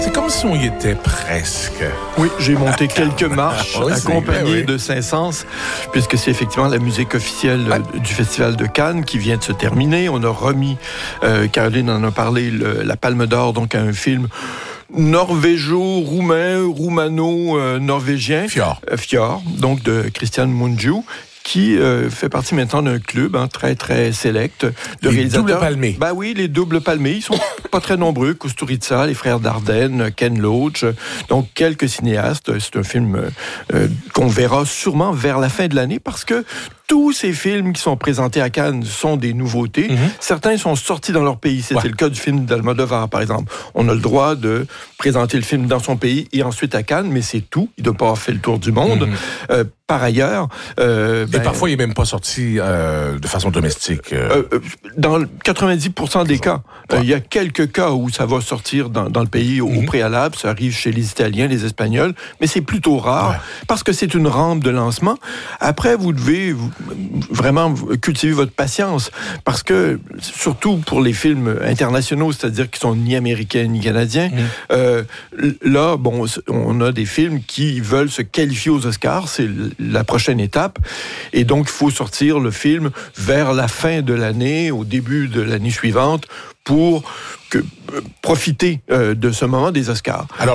C'est comme si on y était presque. Oui, j'ai monté quelques marches Oui, accompagné oui. de Saint-Saëns, puisque c'est effectivement la musique officielle du Festival de Cannes qui vient de se terminer. On a remis, Caroline en a parlé, la Palme d'Or donc à un film norvégo-roumain, roumano-norvégien. Fjord, donc de Christian Mungiu, qui fait partie maintenant d'un club très, très sélect de réalisateurs. Double palmés. Ben oui, les doubles palmés. Ils sont pas très nombreux. Kusturica, les frères Dardenne, Ken Loach, donc quelques cinéastes. C'est un film qu'on verra sûrement vers la fin de l'année parce que tous ces films qui sont présentés à Cannes sont des nouveautés. Mm-hmm. Certains sont sortis dans leur pays. C'était le cas du film d'Almodovar, par exemple. On a le droit de présenter le film dans son pays et ensuite à Cannes, mais c'est tout. Il ne doit pas avoir fait le tour du monde. Mm-hmm. Par ailleurs... et parfois, il n'est même pas sorti de façon domestique. Dans 90% des cas. Il y a quelques cas où ça va sortir dans le pays au préalable. Ça arrive chez les Italiens, les Espagnols, mais c'est plutôt rare parce que c'est une rampe de lancement. Après, vous devez vraiment cultiver votre patience parce que, surtout pour les films internationaux, c'est-à-dire qui sont ni américains ni canadiens, là, bon, on a des films qui veulent se qualifier aux Oscars. C'est la prochaine étape. Et donc, il faut sortir le film vers la fin de l'année, au début de l'année suivante, pour profiter de ce moment des Oscars. Alors,